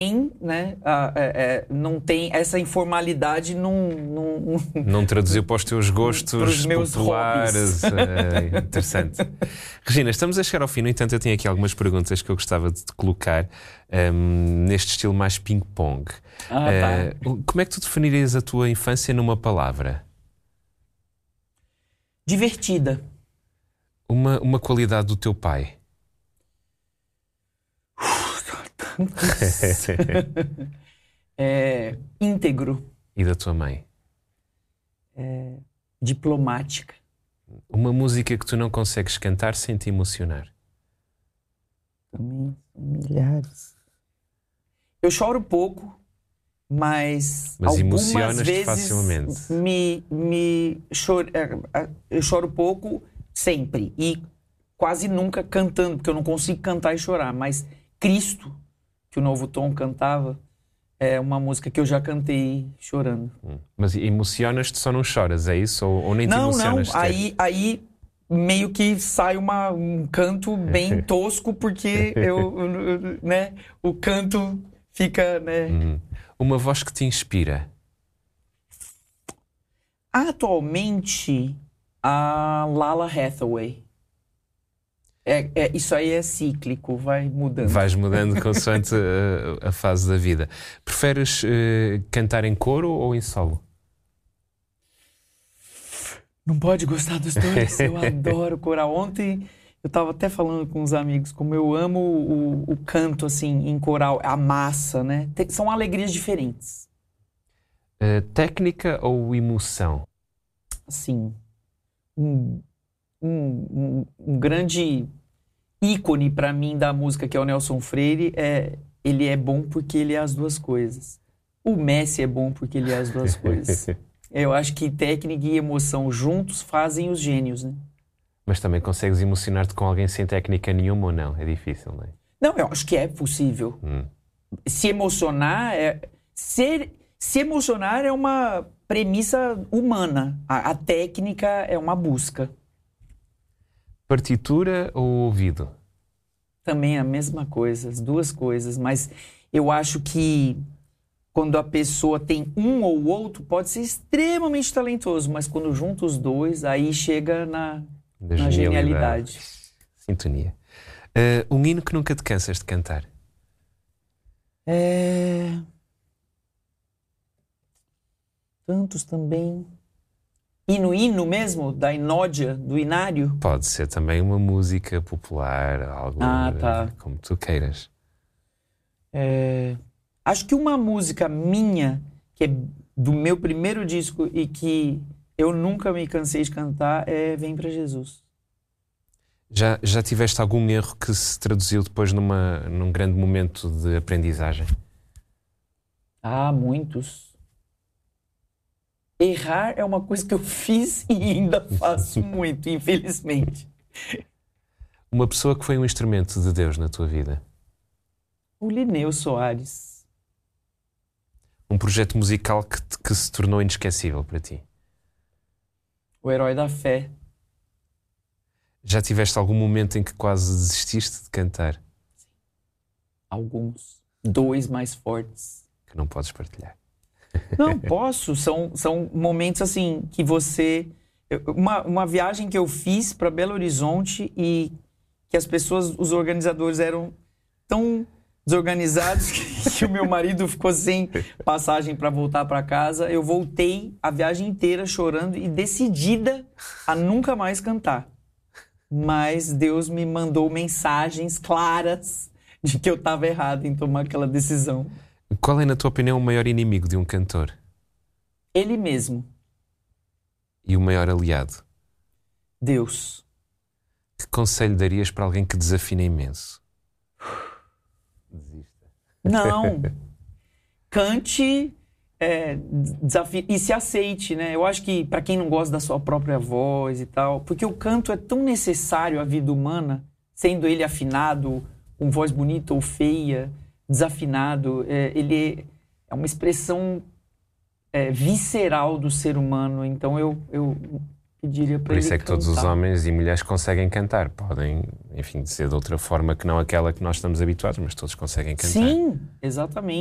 né, não tem essa informalidade, Não traduziu para os teus para gostos os meus populares. Interessante. Regina, estamos a chegar ao fim, no entanto, eu tenho aqui algumas perguntas que eu gostava de te colocar neste estilo mais ping-pong. Tá. Como é que tu definirias a tua infância numa palavra? Divertida. Uma qualidade do teu pai? Íntegro. E da tua mãe? Diplomática. Uma música que tu não consegues cantar sem te emocionar? Também são milhares. Eu choro pouco, mas algumas emocionas-te vezes facilmente. eu choro pouco sempre e quase nunca cantando, porque eu não consigo cantar e chorar, mas Cristo, que o Novo Tom cantava, é uma música que eu já cantei chorando. Mas emocionas-te, só não choras, é isso? Ou nem te emocionas? Não, aí meio que sai um canto bem tosco, porque né, o canto fica, né... Uma voz que te inspira? Atualmente, a Lala Hathaway. Isso aí é cíclico, vai mudando. Vais mudando consoante a fase da vida. Preferes cantar em coro ou em solo? Não pode gostar dos dois. Eu adoro coral. Ontem eu estava até falando com uns amigos como eu amo o canto assim em coral, a massa, né? São alegrias diferentes. Técnica ou emoção? Assim, um grande ícone para mim da música, que é o Nelson Freire, ele é bom porque ele é as duas coisas. O Messi é bom porque ele é as duas coisas. Eu acho que técnica e emoção juntos fazem os gênios, né? Mas também consegues emocionar-te com alguém sem técnica nenhuma ou não? É difícil, não é? Não, eu acho que é possível. Se emocionar se emocionar é uma premissa humana. A técnica é uma busca. Partitura ou ouvido? Também a mesma coisa, as duas coisas. Mas eu acho que quando a pessoa tem um ou outro, pode ser extremamente talentoso. Mas quando junta os dois, aí chega na genialidade. Sintonia. Um hino que nunca te cansas de cantar? Tantos também. Hino mesmo? Da Inódia, do Inário? Pode ser também uma música popular, algo tá. como tu queiras. Acho que uma música minha, que é do meu primeiro disco e que eu nunca me cansei de cantar, é Vem Pra Jesus. Já tiveste algum erro que se traduziu depois num grande momento de aprendizagem? Muitos. Errar é uma coisa que eu fiz e ainda faço muito, infelizmente. Uma pessoa que foi um instrumento de Deus na tua vida? O Lineu Soares. Um projeto musical que se tornou inesquecível para ti? O Herói da Fé. Já tiveste algum momento em que quase desististe de cantar? Alguns. 2 mais fortes. Que não podes partilhar. Não, posso. São momentos assim que você... Uma viagem que eu fiz para Belo Horizonte e que as pessoas, os organizadores eram tão desorganizados que o meu marido ficou sem passagem para voltar para casa. Eu voltei a viagem inteira chorando e decidida a nunca mais cantar. Mas Deus me mandou mensagens claras de que eu estava errado em tomar aquela decisão. Qual é, na tua opinião, o maior inimigo de um cantor? Ele mesmo. E o maior aliado? Deus. Que conselho darias para alguém que desafina imenso? Desista. Não. Cante e se aceite, né? Eu acho que para quem não gosta da sua própria voz e tal, porque o canto é tão necessário à vida humana, sendo ele afinado, com voz bonita ou feia, desafinado, ele é uma expressão visceral do ser humano. Então eu pediria para Por ele isso é que todos os cantar. homens e mulheres conseguem cantar. Podem, enfim, ser de outra forma que não aquela que nós estamos habituados, mas todos conseguem cantar. Sim, exatamente.